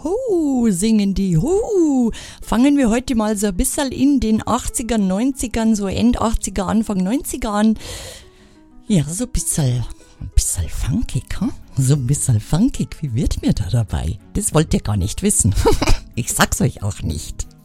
Ho, singen die, ho. Fangen wir heute mal so ein bisschen in den 80ern, 90ern, so End 80er, Anfang 90er an. Ja, so ein bisschen funkig, hm? So ein bisschen funkig, wie wird mir da dabei? Das wollt ihr gar nicht wissen. Ich sag's euch auch nicht.